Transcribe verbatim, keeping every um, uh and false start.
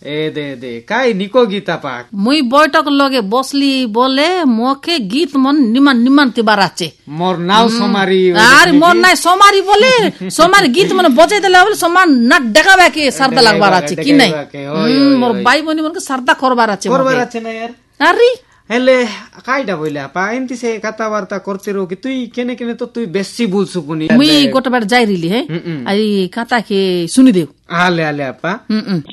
এ দে দে কাই নিকো গীতা পাক মুই বৈঠক লগে বসলি বলে মোকে গীত মন নিমান নিমান তিবার আছে মোর নাও সোমারি আর মোর নাই সোমারি বলে সোমারি গীত মনে বজাই দিলে বলে সোমান না দেখাবে কে সারদা লাগবার আছে কি নাই মোর ভাই বোনি মনকে সারদা করবার আছে করবার আছে না यार আরে হেলে কাইটা বইলে আপা এমতি সে কথাবার্তা করতে রো কি তুই কেনে কেনে তো তুই বেশি বলছু পুনি মুই গোটাবার যাই রিলি হে আই কথা কে শুনি দেও আলে আলে আপা